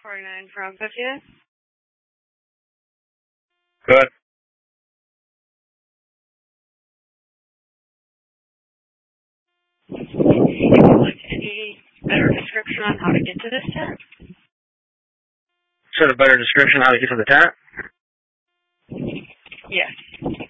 49 from 50th. Good. Would you like any better description on how to get to this tent? Sort of better description how to get to the tent? Yes.